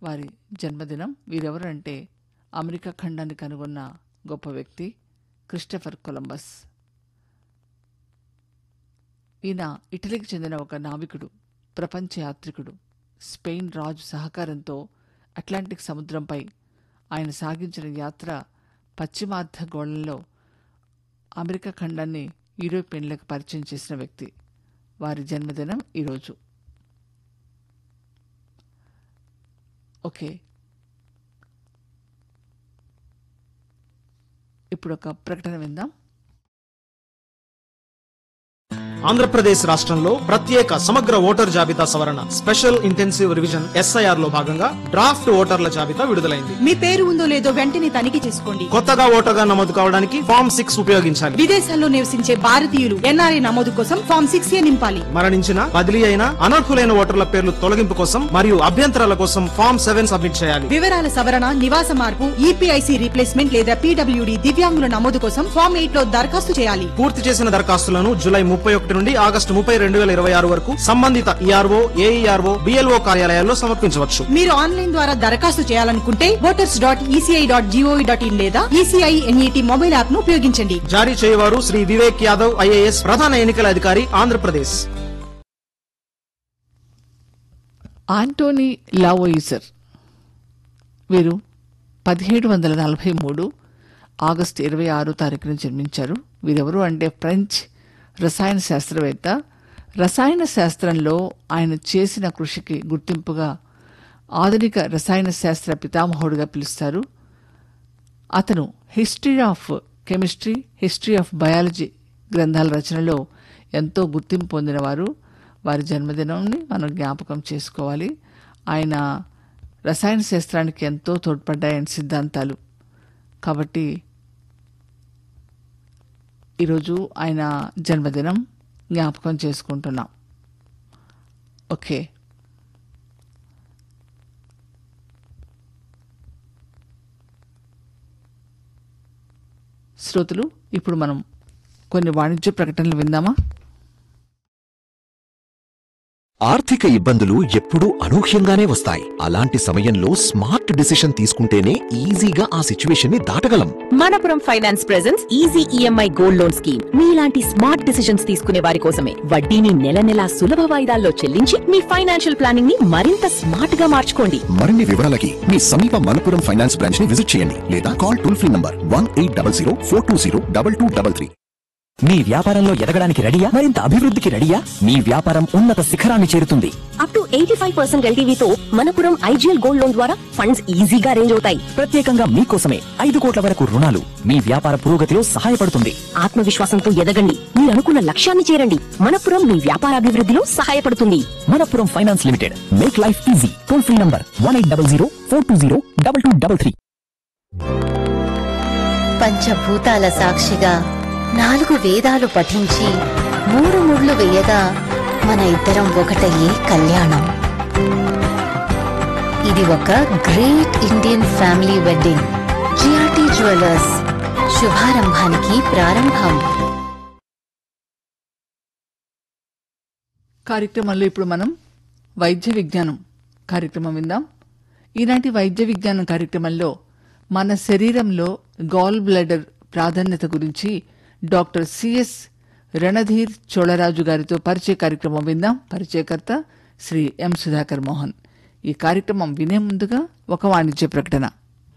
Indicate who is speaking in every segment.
Speaker 1: వారి జన్మదినం. వీరెవరు అంటే అమెరికా ఖండాన్ని కనుగొన్న గొప్ప వ్యక్తి క్రిస్టఫర్ కొలంబస్. ఈయన ఇటలీకి చెందిన ఒక నావికుడు, ప్రపంచ యాత్రికుడు. స్పెయిన్ రాజు సహకారంతో అట్లాంటిక్ సముద్రంపై ఆయన సాగించిన యాత్ర పశ్చిమార్ధ గోళంలో అమెరికా ఖండాన్ని యూరోపియన్లకు పరిచయం చేసిన వ్యక్తి. వారి జన్మదినం ఈరోజు. ఓకే, ఇప్పుడు ఒక ప్రకటన విందాం.
Speaker 2: ఆంధ్రప్రదేశ్ రాష్ట్రంలో ప్రత్యేక సమగ్ర ఓటర్ జాబితా సవరణ స్పెషల్ ఇంటెన్సివ్ రివిజన్ SIR లో భాగంగా డ్రాఫ్ట్ ఓటర్ల జాబితా విడుదలైంది.
Speaker 3: మీ పేరు ఉందో లేదో వెంటనే తనిఖీ చేసుకోండి.
Speaker 2: కొత్తగా ఓటర్గా నమోదు కావడానికి ఫామ్ 6 ఉపయోగించాలి.
Speaker 3: విదేశాల్లో నివసించే భారతీయులు NRI నమోదు కోసం ఫామ్ 6A నింపాలి.
Speaker 2: మరణించిన, బదిలీ అయిన, అనర్హులైన ఓటర్ల పేర్లు తొలగింపు కోసం మరియు అభ్యంతరాల కోసం ఫామ్ 7 సబ్మిట్ చేయాలి.
Speaker 3: వివరాల సవరణ, నివాస మార్పు, EPIC రీప్లేస్మెంట్ లేదా PWD దివ్యాంగుల నమోదు కోసం ఫామ్ 8 లో దరఖాస్తు చేయాలి.
Speaker 2: పూర్తి చేసిన దరఖాస్తులను జూలై 31 నుండి ఆగస్టు 30, 2026 వరకు సంబంధిత ERO, AERO, BLO కార్యాలయాల్లో సమర్పించవచ్చు.
Speaker 3: మీరు ఆన్లైన్ ద్వారా దరఖాస్తు చేయాలనుకుంటే voters.eci.gov.in లేదా ECI NET మొబైల్ యాప్ ను ఉపయోగించండి.
Speaker 2: జారీ చేయవారు శ్రీ వివేక్ యాదవ్ IAS, ప్రధాన ఎన్నికల అధికారి, ఆంధ్రప్రదేశ్.
Speaker 1: ఆంటోనీ లావోయిజర్ వీరు 1743 ఆగస్టు 26 తారీఖున జన్మించారు. వీరెవరు అంటే ఫ్రెంచ్ రసాయన శాస్త్రవేత్త. రసాయన శాస్త్రంలో ఆయన చేసిన కృషికి గుర్తింపుగా ఆధునిక రసాయన శాస్త్ర పితామహుడుగా పిలుస్తారు. అతను history of chemistry, history of biology గ్రంథాల రచనలో ఎంతో గుర్తింపు పొందినవారు. వారి జన్మదినాన్ని మనం జ్ఞాపకం చేసుకోవాలి. ఆయన రసాయన శాస్త్రానికి ఎంతో తోడ్పడ్డాయని సిద్ధాంతాలు. కాబట్టి ఈరోజు ఆయన జన్మదినం జ్ఞాపకం చేసుకుంటున్నాం. ఓకే, శ్రోతలు, ఇప్పుడు మనం కొన్ని వాణిజ్య ప్రకటనలు విందామా?
Speaker 4: ఆర్థిక ఇబ్బందులు ఎప్పుడూ అనూహ్యంగానే వస్తాయి. అలాంటి సమయంలో స్మార్ట్ డిసిషన్ తీసుకుంటేనే ఈజీగా ఆ సిచ్యువేషన్ ని దాటగలం.
Speaker 5: Manappuram finance presents easy EMI gold loan scheme. మీలాంటి స్మార్ట్ డిసిషన్స్ తీసుకునే వారి కోసమే. వడ్డీని నెల నెలా సులభ వాయిదాల్లో చెల్లించి మీ ఫైనాన్షియల్ ప్లానింగ్ ని మరింత స్మార్ట్ గా మార్చుకోండి.
Speaker 4: మరిన్ని వివరాలకి మీ సమీప మనపురం ఫైనాన్స్ బ్రాంచ్ ని విజిట్ చేయండి లేదా కాల్ టోల్ ఫ్రీ నంబర్ 1800 420 2233.
Speaker 6: మీ వ్యాపారంలో ఎదగడానికి రెడీయా? మరింత అభివృద్ధికి రెడీయా? మీ వ్యాపారం ఉన్నత శిఖరాన్ని చేరుతుంది.
Speaker 5: Up to 85% ఎల్టీవీతో Manappuram IGL gold loan ద్వారా ఫండ్స్ ఈజీగా అరేంజ్ అవుతాయి.
Speaker 6: ప్రత్యేకంగా మీకోసమే 5 కోట్ల వరకు రుణాలు మీ వ్యాపార పురోగతిలో సహాయపడుతుంది.
Speaker 5: ఆత్మవిశ్వాసంతో ఎదగండి. మీరు అనుకున్న లక్ష్యాన్ని చేరండి. మనపురం మీ వ్యాపారాభివృద్ధిలో సహాయపడుతుంది.
Speaker 6: Manappuram finance limited, make life easy. Toll free number 1800 420 2233.
Speaker 7: పంచభూతాల సాక్షిగా 4 వేదాలు పఠించి 3 ముళ్ళు వేయగా మన ఇద్దరం ఒకటయ్యే కళ్యాణం. ఇది ఒక great Indian family wedding. GRT jewellers, శుభారంభానికి ప్రారంభం.
Speaker 1: కార్యక్రమంలో ఇప్పుడు మనం వైద్య విజ్ఞానం కార్యక్రమం విందాం. ఈనాటి వైద్య విజ్ఞానం కార్యక్రమంలో మన శరీరంలో గాల్ బ్లాడర్ ప్రాధాన్యత గురించి డాక్టర్ సిఎస్ రణధీర్ చోళరాజు గారితో పరిచయ కార్యక్రమం విందాం. పరిచయకర్త శ్రీ ఎం సుధాకర్ మోహన్. ఈ కార్యక్రమం వినే ముందుగా ఒక వాణిజ్య ప్రకటన.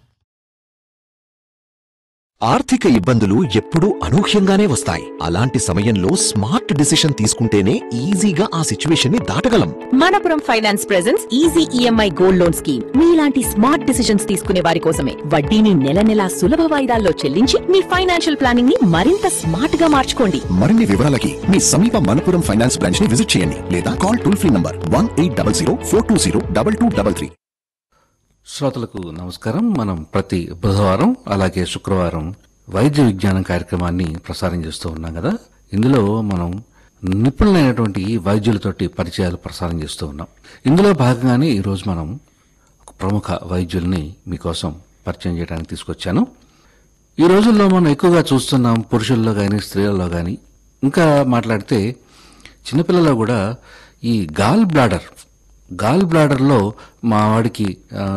Speaker 4: ఆర్థిక ఇబ్బందులు ఎప్పుడూ అనూహ్యంగానే వస్తాయి. అలాంటి సమయంలో స్మార్ట్ డిసిషన్ తీసుకుంటేనే ఈజీగా ఆ సిచ్యువేషన్ ని దాటగలం.
Speaker 5: Manappuram finance presents easy EMI gold loan scheme. మీలాంటి స్మార్ట్ డిసిషన్స్ తీసుకునే వారి కోసమే. వడ్డీని నెల నెలా సులభ వాయిదాల్లో చెల్లించి మీ ఫైనాన్షియల్ ప్లానింగ్ ని మరింత స్మార్ట్ గా మార్చుకోండి.
Speaker 4: మరిన్ని వివరాలకి మీ సమీప మనపురం ఫైనాన్స్ బ్రాంచ్ ని విజిట్ చేయండి లేదా కాల్ టోల్ ఫ్రీ నంబర్ 1800 420 2233.
Speaker 8: శ్రోతలకు నమస్కారం. మనం ప్రతి బుధవారం అలాగే శుక్రవారం వైద్య విజ్ఞానం కార్యక్రమాన్ని ప్రసారం చేస్తూ ఉన్నాం కదా. ఇందులో మనం నిపుణులైనటువంటి వైద్యులతోటి పరిచయాలు ప్రసారం చేస్తూ ఉన్నాం. ఇందులో భాగంగానే ఈరోజు మనం ఒక ప్రముఖ వైద్యుల్ని మీకోసం పరిచయం చేయడానికి తీసుకొచ్చాను. ఈ రోజుల్లో మనం ఎక్కువగా చూస్తున్నాం, పురుషుల్లో కానీ స్త్రీలలో కానీ. ఇంకా మాట్లాడితే చిన్నపిల్లల్లో కూడా ఈ గాల్ బ్లాడర్లో మా వాడికి